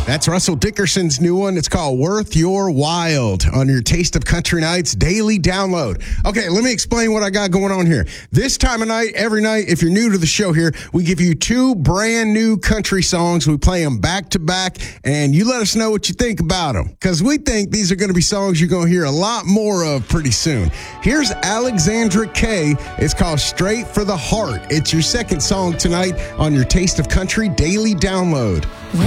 That's Russell Dickerson's new one. It's called Worth Your Wild on your Taste of Country Nights daily download. Okay, let me explain what I got going on here. This time of night, every night, if you're new to the show here, we give you two brand new country songs. We play them back to back, and you let us know what you think about them, because we think these are going to be songs you're going to hear a lot more of pretty soon. Here's Alexandra Kay. It's called Straight for the Heart. It's your second song tonight on your Taste of Country daily download.